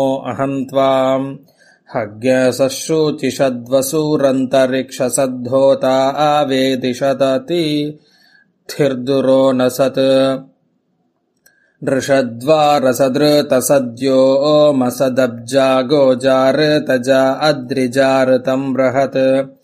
अहं त्वाम् हव्यसश्रुतिषद्वसुरन्तरिक्षसद्धोता आवेदिषदति थिर्दुरो न सत् दृषद्वारसदृतसद्यो मसदब्जा गोजारतजा अद्रिजारतं बृहत्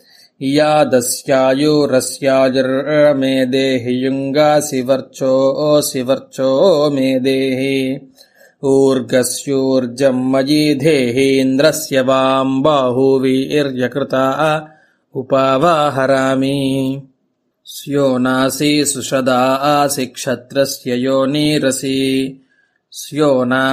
यादस्यायुरस्यायुर्मे देहि युङ्गासि वर्चो मे देहि ऊर्गस्यूर्जं मयि धेहीन्द्रस्य वां बाहुवीर्यकृता उपावाहरामि स्यो सुषदा आसि क्षत्रस्य योनिरसि स्यो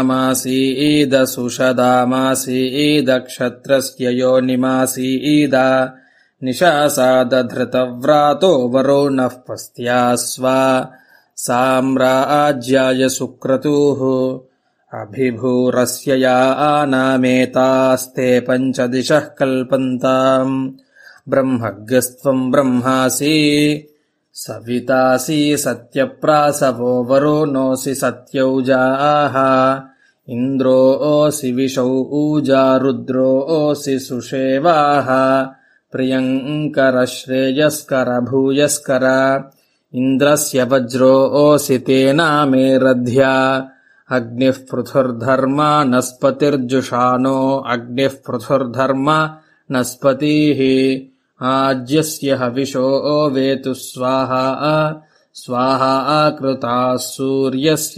नामासीदसुषदामासीदक्षत्रस्य योनिमासीद निशासादधृतव्रातो वरुणः पस्त्या स्वा साम्राज्याय सुक्रतुः अभिभूरस्य या नामेतास्ते पञ्चदिशः कल्पन्ताम् ब्रह्मज्ञस्त्वं ब्रह्मासि सवितासि सत्यप्रासवो वरुणोऽसि सत्यौजाः इन्द्रोऽसि विशौजा रुद्रोऽसि सुषेवाः प्रियङ्कर श्रेयस्कर भूयस्कर इन्द्रस्य वज्रोऽसि तेनामेरध्या अग्निः पृथुर्धर्मा नस्पतिर्जुषाणो अग्निः पृथुर्धर्मा नस्पतिः आज्यस्य हविषो वेतु स्वाहा स्वाहा कृताः सूर्यस्य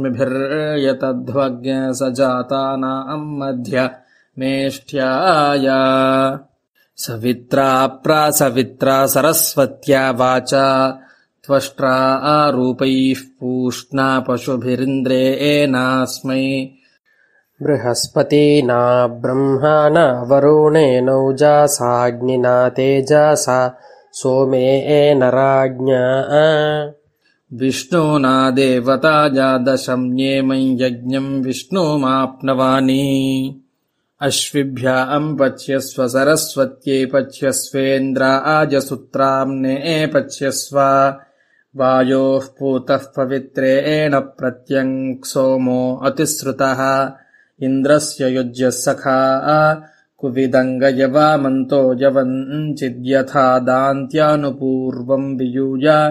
रश्मिभिर्यतध्वज्ञसजातानां मध्य मेष्ठ्याय सवित्रा प्रासवित्रा सरस्वत्या वाचा त्वष्ट्रा रूपैः पूष्णा पशुभिरिन्द्रेणास्मै बृहस्पतिना ब्रह्मणा वरुणेनौजासाग्निना तेजसा सोमेन राज्ञा विष्णुना देवताया दशम्येमं यज्ञं विष्णुमाप्नवानि अश्विभ्यां पच्यस्व सरस्वत्यै पच्यस्वेन्द्राजसूत्राम्ने पच्यस्व वायोः पूतः पवित्रेण प्रत्यङ् सोमो अतिसृतः इन्द्रस्य युज्यः सखा कुविदङ्गयवामन्तो यवञ्चिद्यथा दान्त्यानुपूर्वं वियूय